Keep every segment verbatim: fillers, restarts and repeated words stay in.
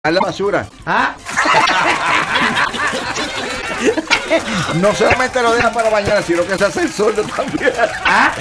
a la basura. ¿Ah? No solamente lo deja para mañana, sino que se hace el sordo también. ¿Ah?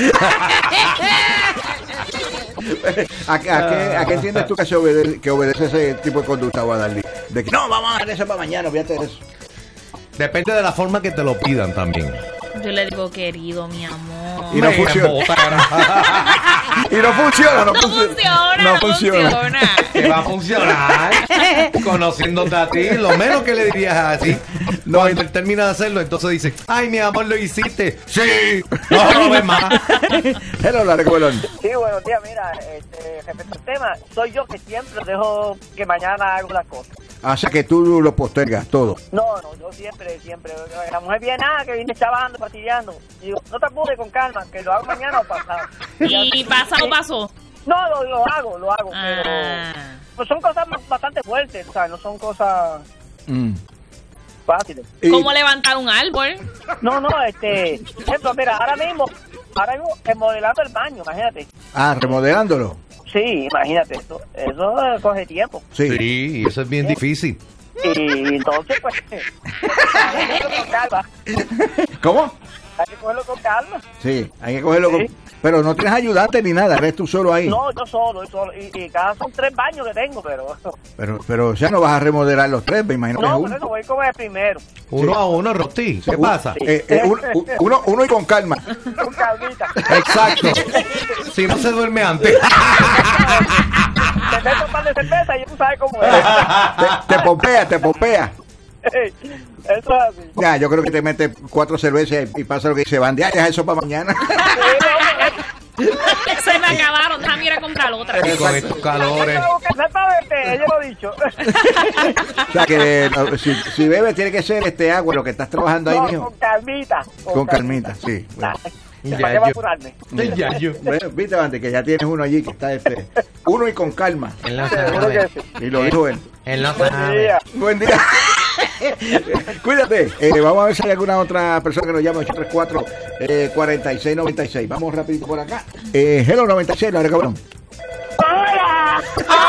¿A, a, qué, ¿A qué entiendes tú que, se obedece, que obedece ese tipo de conducta, Guadalí? De que no, vamos a dejar eso para mañana, fíjate de eso. Depende de la forma que te lo pidan también. Yo le digo, querido, mi amor. Y no funciona. Y no funciona, no, no funciona. funciona. No No funciona. funciona. Que va a funcionar. Conociéndote a ti, lo menos que le dirías así. No, Cuando él termina de hacerlo, entonces dice, ay, mi amor, lo hiciste. Sí. No, no ves más. Hello, la recuerdan. Sí, buenos días. Mira, este, respecto al tema, soy yo que siempre dejo que mañana hago las cosas. O sea que tú lo postergas todo. No, no, yo siempre, siempre. La mujer viene nada, que viene trabajando, fastidiando. Digo, no te apures, con calma, que lo hago mañana o pasado. ¿Y pasa o pasó? No, lo, lo hago, lo hago, Ah. pero pues son cosas bastante fuertes, o sea, no son cosas Mm. fáciles. Y- ¿Cómo levantar un árbol? No, no, este, por ejemplo, mira, ahora mismo, ahora mismo remodelando el baño, imagínate. Ah, remodelándolo. Sí, imagínate, eso, eso coge tiempo. Sí. Sí, y eso es bien difícil. Y entonces, pues, hay que cogerlo con calma. ¿Cómo? Hay que cogerlo con calma. Sí, hay que cogerlo con... Sí. Pero no tienes ayudante ni nada, eres tú solo ahí. No, yo solo, yo solo. Y, y cada son tres baños que tengo, pero... Pero, pero ya no vas a remodelar los tres, me imagino que es No, por uno. eso voy con el primero. Uno Sí. a uno, Rosti. ¿Qué Sí, pasa? Eh, eh, uno, uno, uno y con calma. Con calmita. Exacto. Si no se duerme antes. Te meto un par de cerveza y tú sabes cómo es. Te, te pompea, te pompea. Eso es así. Ya, yo creo que te metes cuatro cervezas y pasa lo que dice Bandy. Ah, deja eso para mañana. Se me acabaron, déjame ir a comprar otra. Y con estos calores. Exactamente, ella lo ha dicho. O sea que no, si, si bebes tiene que ser este agua, lo que estás trabajando ahí, No, mijo. con calmita. Con calmita, sí. Bueno. Y ¿Para ya qué va a yo- apurarme? y ya yo. Bueno, viste, Bandy, que ya tienes uno allí que está este. Uno y con calma. Él no Seguro que sabe. sí. Y lo dijo él. Él no Buen sabe. día. Buen día. Cuídate. Eh, vamos a ver si hay alguna otra persona que nos llame. ocho tres cuatro, cuatro seis nueve seis. Vamos rapidito por acá. Eh, hello noventa y seis, la cabrón. ¡Hola!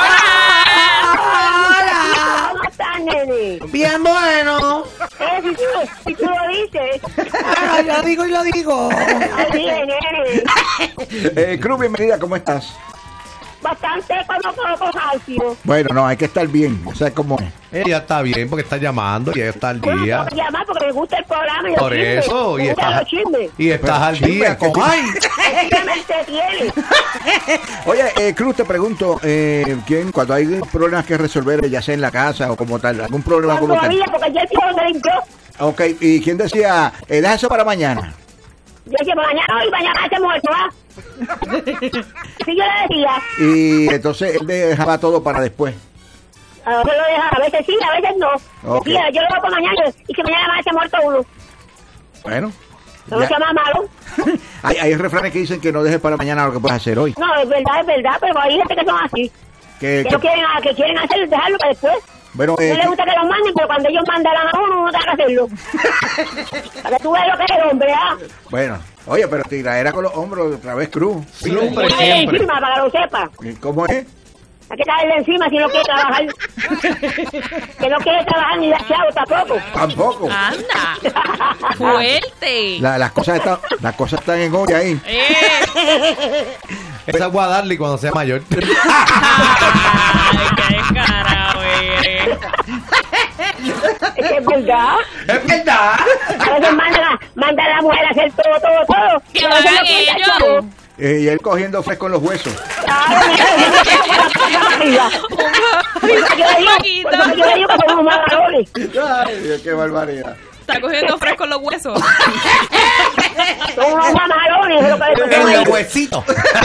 ¡Hola! ¿Cómo estás, nene? Bien bueno. Eh, si tú, si tú lo dices. Ah, lo digo y lo digo. Así es, nene. Eh, Cruz, bienvenida, ¿cómo estás? Bastante como poco calcio. Bueno, no, hay que estar bien. O sea, cómo es. Ella está bien porque está llamando y ella está al Bueno, día. puedo llamar porque me gusta el programa y los Por chismes. eso, y Me gustan estás, los chismes. y estás al Chisme, día ¿qué con... ¡Ay! Es que me entretiene. Oye, eh, Cruz, te pregunto, eh, ¿quién, cuando hay problemas que resolver, ya sea en la casa o como tal, algún problema como tal? Todavía, porque ayer tío me limpió. Ok, ¿y quién decía, eh, deja eso para mañana? Yo dije, mañana, hoy, mañana se muerto, ¿ah? Sí, yo le decía. Y entonces él dejaba todo para después. A veces lo deja, a veces sí, a veces no. Ok. Decía, yo lo voy por mañana y que mañana más se muerto uno. Bueno. No ya. sea más malo. hay, hay refranes que dicen que no dejes para mañana lo que puedes hacer hoy. No, es verdad, es verdad, pero hay gente que son así. Que, Que que- no quieren, que quieren hacerlo, dejarlo para después. bueno, No eh, les gusta que lo manden, pero cuando ellos mandarán a uno, uno tiene que hacerlo. Para que tú veas lo que es el hombre, ¿ah? bueno, oye, pero tiradera con los hombros otra vez, Cruz. Siempre, Hay que siempre. encima, para que lo sepa. ¿Y ¿Cómo es? Hay que caerle encima si no quiere trabajar. Que no quiere trabajar ni dar chavo tampoco. Tampoco. Anda. Fuerte. La- las cosas están, las cosas están en olla ahí. Eh. Esa es Guadarli cuando sea mayor. Ay, qué descarado eres. Es que es verdad. ¡Es verdad! A veces mandan a, mandan a la mujer a hacer todo, todo, todo. Que Y a lo veces hagan no quiere dar ellos. chavo. Eh, y él cogiendo fresco en los huesos. Claro, mira, arriba. Por eso que yo le digo, por eso que yo le digo que somos magarones. Ay, qué barbaridad. Está cogiendo fresco los huesos. Son unos mamarones, es lo que En decimos. los huesitos.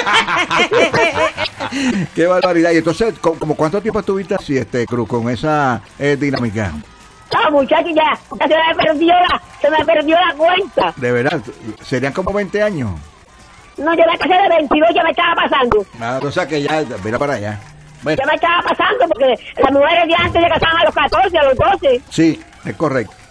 Qué barbaridad. Y entonces, ¿cómo, como cuánto tiempo estuviste así, este Cruz, con esa eh, dinámica? No, muchachos, ya, ya se me perdió la, se me perdió la cuenta. De verdad, serían como veinte años. No, yo me casé de veintidós, ya me estaba pasando. Ah, o sea que ya, mira para allá. Bueno, Ya me estaba pasando porque las mujeres de antes se casaban a los catorce, a los doce. sí, es correcto.